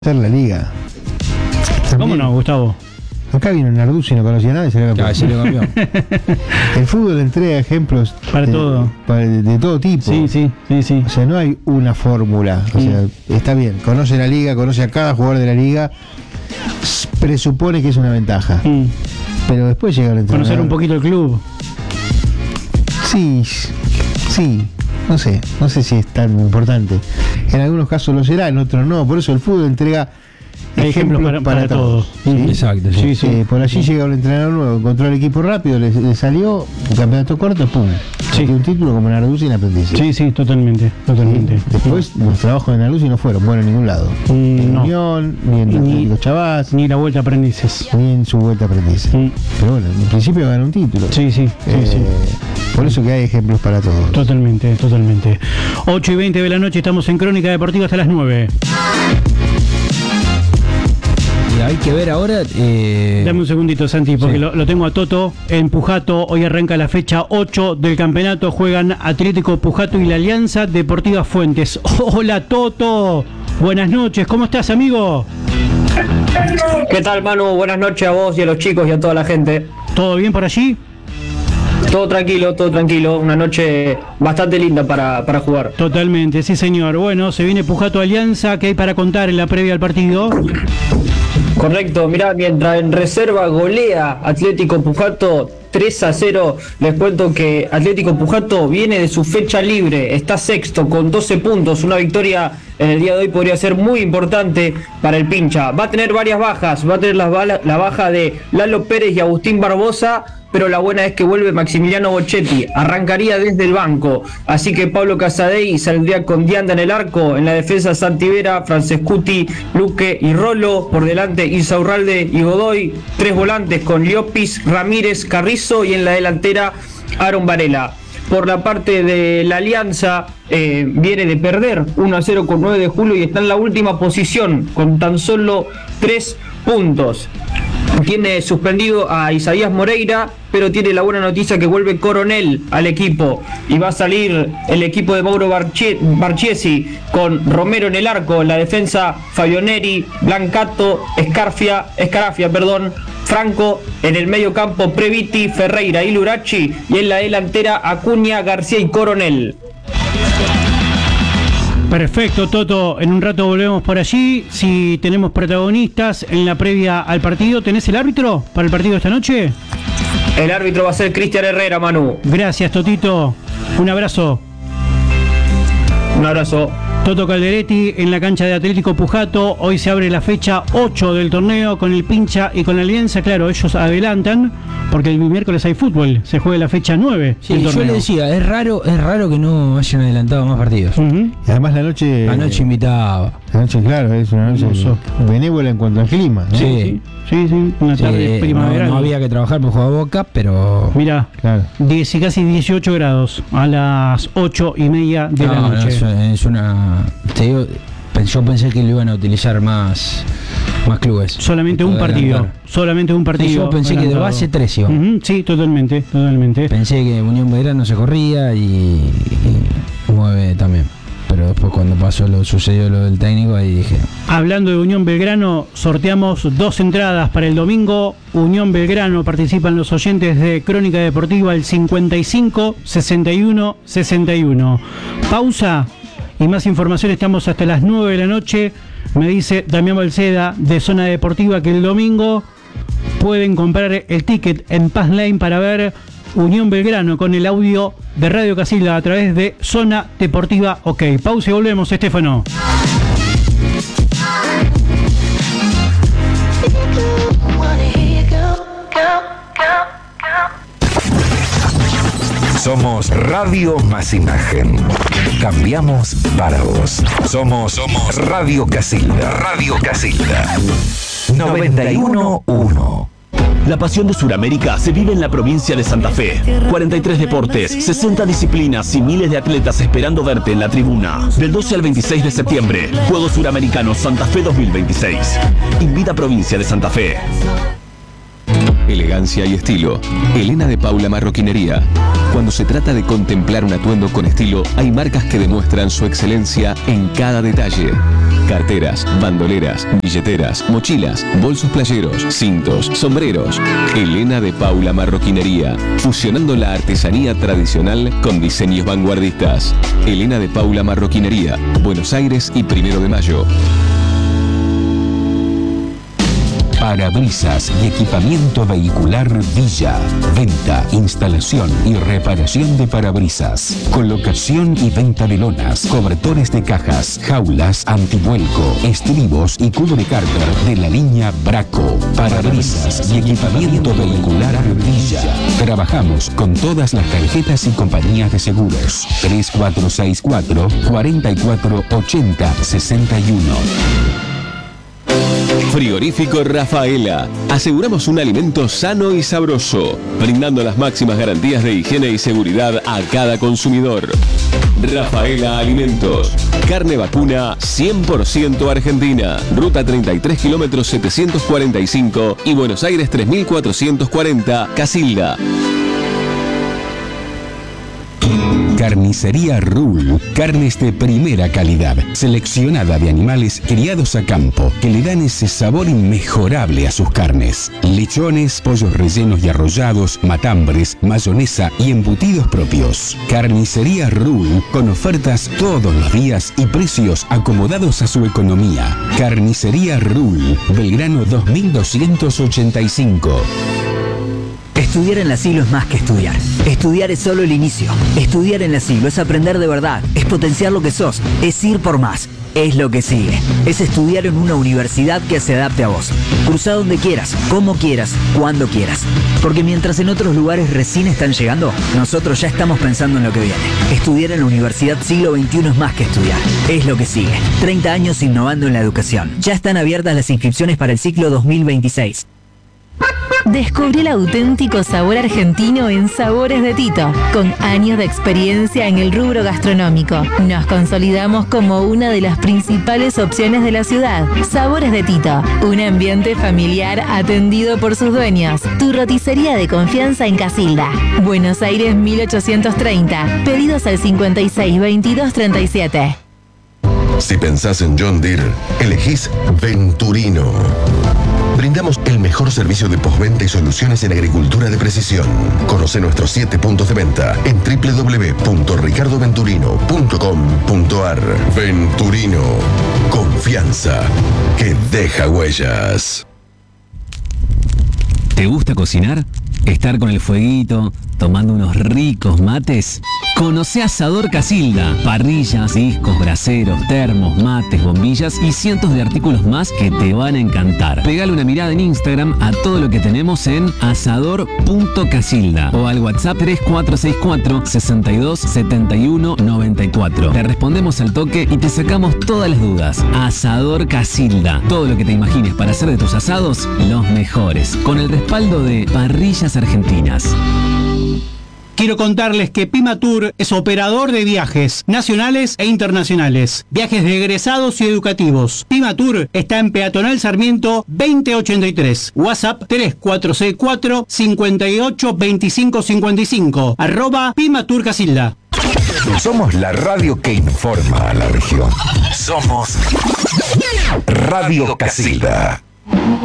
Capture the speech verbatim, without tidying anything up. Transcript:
hacer la liga. También, ¿cómo no, Gustavo? Acá vino Narduzzi y no conocía nada y salió campeón. Claro, salió campeón. El fútbol entrega ejemplos para de, todo. Para, de, de todo tipo. Sí, sí, sí, sí. O sea, no hay una fórmula. O sí. sea, está bien, conoce la liga, conoce a cada jugador de la liga, presupone que es una ventaja. Mm. Pero después llega el entrenador. Conocer un poquito el club. Sí, sí. No sé, no sé si es tan importante. En algunos casos lo será, en otros no. Por eso el fútbol entrega hay ejemplos para, para, para todos. todos. ¿Sí? Exacto. Sí, sí. Eh, por allí sí. Llega un entrenador nuevo, encontró el equipo rápido, le, le salió un campeonato corto, pum. Sí. Un título como Narduzzi en Aprendices. Sí, sí, totalmente, totalmente. Sí. Después sí. Los trabajos de Narduzzi no fueron buenos en ningún lado. Mm, ni en no. Unión, ni en Atlético Chavás, ni la Vuelta a Aprendices, ni en su Vuelta a Aprendices. Mm. Pero bueno, en principio ganó un título. Sí, sí, eh, sí, sí. Por eso que hay ejemplos para todos. Totalmente, totalmente. ocho y veinte de la noche, estamos en Crónica Deportiva hasta las nueve. Y hay que ver ahora... Eh... Dame un segundito, Santi, porque sí. lo, lo tengo a Toto en Pujato. Hoy arranca la fecha ocho del campeonato. Juegan Atlético Pujato y la Alianza Deportiva Fuentes. Hola, Toto. Buenas noches. ¿Cómo estás, amigo? ¿Qué tal, Manu? Buenas noches a vos y a los chicos y a toda la gente. ¿Todo bien por allí? Todo tranquilo, todo tranquilo. Una noche bastante linda para, para jugar. Totalmente, sí, señor. Bueno, se viene Pujato Alianza. ¿Qué hay para contar en la previa al partido? Correcto, mirá, mientras en reserva golea Atlético Pujato tres a cero, les cuento que Atlético Pujato viene de su fecha libre, está sexto con doce puntos, una victoria en el día de hoy podría ser muy importante para el pincha. Va a tener varias bajas, va a tener la, la baja de Lalo Pérez y Agustín Barbosa, pero la buena es que vuelve Maximiliano Bochetti, arrancaría desde el banco, así que Pablo Casadei saldría con Dianda en el arco, en la defensa Santivera, Francescuti, Luque y Rolo, por delante Insaurralde y Godoy, tres volantes con Llopis, Ramírez, Carrizo y en la delantera Aaron Varela. Por la parte de la Alianza, eh, viene de perder uno a cero con nueve de julio y está en la última posición con tan solo tres puntos. Tiene suspendido a Isaías Moreira, pero tiene la buena noticia que vuelve Coronel al equipo y va a salir el equipo de Mauro Barchiesi con Romero en el arco, en la defensa Fabioneri, Blancato, Escarfia, Escarafia, perdón, Franco, en el medio campo Previti, Ferreira y Lurachi y en la delantera Acuña, García y Coronel. Perfecto, Toto. En un rato volvemos por allí. Si tenemos protagonistas en la previa al partido, ¿tenés el árbitro para el partido de esta noche? El árbitro va a ser Cristian Herrera, Manu. Gracias, Totito. Un abrazo. Un abrazo. Toto Calderetti en la cancha de Atlético Pujato. Hoy se abre la fecha ocho del torneo con el Pincha y con la Alianza. Claro, ellos adelantan porque el miércoles hay fútbol. Se juega la fecha nueve. Sí, del torneo. Yo le decía, es raro, es raro que no hayan adelantado más partidos. Uh-huh. Y además la noche... La noche invitaba. La noche, claro, es una noche Hermoso. benévola en cuanto al clima, ¿no? Sí. Sí, sí, una tarde sí, primaveral. No, no había que trabajar por jugar Boca, pero... Mirá, claro. diez y casi dieciocho grados a las ocho y media de no, la noche. No, es, es una... Te digo, yo pensé que lo iban a utilizar más, más clubes. Solamente un partido. Adelantar. Solamente un partido. Sí, yo pensé adelantado. Que de base tres iba. Uh-huh, sí, totalmente, totalmente. Pensé que Unión Belgrano se corría y, y mueve también. Pero después cuando pasó lo sucedió lo del técnico, ahí dije... Hablando de Unión Belgrano, sorteamos dos entradas para el domingo. Unión Belgrano, participan los oyentes de Crónica Deportiva el cincuenta y cinco, sesenta y uno, sesenta y uno. Pausa y más información, estamos hasta las nueve de la noche. Me dice Damián Balceda de Zona Deportiva que el domingo pueden comprar el ticket en Paz Lane para ver Unión Belgrano con el audio de Radio Casilda a través de Zona Deportiva. Ok, pausa y volvemos, Estefano. Somos Radio Más Imagen. Cambiamos para vos. Somos, Somos Radio Casilda. Radio Casilda. noventa y uno uno. La pasión de Sudamérica se vive en la provincia de Santa Fe. cuarenta y tres deportes, sesenta disciplinas y miles de atletas esperando verte en la tribuna. Del doce al veintiséis de septiembre, Juegos Suramericanos Santa Fe dos mil veintiséis. Invita Provincia de Santa Fe. Elegancia y estilo. Elena de Paula Marroquinería. Cuando se trata de contemplar un atuendo con estilo, hay marcas que demuestran su excelencia en cada detalle. carteras, bandoleras, billeteras, mochilas, bolsos playeros, cintos, sombreros. Elena de Paula Marroquinería, fusionando la artesanía tradicional con diseños vanguardistas. Elena de Paula Marroquinería, Buenos Aires y Primero de Mayo. Parabrisas y equipamiento vehicular Villa. Venta, instalación y reparación de parabrisas. Colocación y venta de lonas, cobertores de cajas, jaulas, antivuelco, estribos y cubrecárter de la línea Braco. Parabrisas y equipamiento vehicular Villa. Trabajamos con todas las tarjetas y compañías de seguros. tres cuatro seis cuatro, cuatro cuatro ocho cero, seis uno. Frigorífico Rafaela. Aseguramos un alimento sano y sabroso, brindando las máximas garantías de higiene y seguridad a cada consumidor. Rafaela Alimentos. Carne vacuna cien por ciento argentina. Ruta treinta y tres kilómetros setecientos cuarenta y cinco y Buenos Aires tres mil cuatrocientos cuarenta, Casilda. Carnicería Rul, carnes de primera calidad, seleccionada de animales criados a campo, que le dan ese sabor inmejorable a sus carnes. Lechones, pollos rellenos y arrollados, matambres, mayonesa y embutidos propios. Carnicería Rul, con ofertas todos los días y precios acomodados a su economía. Carnicería Rul, Belgrano dos mil doscientos ochenta y cinco. Estudiar en la Siglo es más que estudiar. Estudiar es solo el inicio. Estudiar en la Siglo es aprender de verdad, es potenciar lo que sos, es ir por más. Es lo que sigue. Es estudiar en una universidad que se adapte a vos. Cruza donde quieras, como quieras, cuando quieras. Porque mientras en otros lugares recién están llegando, nosotros ya estamos pensando en lo que viene. Estudiar en la Universidad Siglo veintiuno es más que estudiar. Es lo que sigue. treinta años innovando en la educación. Ya están abiertas las inscripciones para el ciclo dos mil veintiséis. Descubrí el auténtico sabor argentino en Sabores de Tito. Con años de experiencia en el rubro gastronómico, nos consolidamos como una de las principales opciones de la ciudad. Sabores de Tito, un ambiente familiar atendido por sus dueños. Tu roticería de confianza en Casilda, Buenos Aires mil ochocientos treinta. Pedidos al cincuenta y seis veintidós treinta y siete. Si pensás en John Deere, elegís Venturino. Brindamos el mejor servicio de postventa y soluciones en agricultura de precisión. Conoce nuestros siete puntos de venta en doble u doble u doble u punto ricardo venturino punto com punto a r. Venturino. Confianza que deja huellas. ¿Te gusta cocinar? ¿Estar con el fueguito, tomando unos ricos mates? Conoce Asador Casilda. Parrillas, discos, braseros, termos, mates, bombillas y cientos de artículos más que te van a encantar. Pegale una mirada en Instagram a todo lo que tenemos en asador punto casilda o al WhatsApp tres cuatro seis cuatro, sesenta y dos, setenta y uno, noventa y cuatro. Te respondemos al toque y te sacamos todas las dudas. Asador Casilda. Todo lo que te imagines para hacer de tus asados los mejores. Con el respaldo de Parrillas Argentinas. Quiero contarles que Pimatur es operador de viajes nacionales e internacionales, viajes de egresados y educativos. Pimatur está en Peatonal Sarmiento veinte ochenta y tres, WhatsApp tres cuatro seis cuatro, cincuenta y ocho, veinticinco cincuenta y cinco, arroba Pimatur Casilda. Somos la radio que informa a la región. Somos Radio Casilda.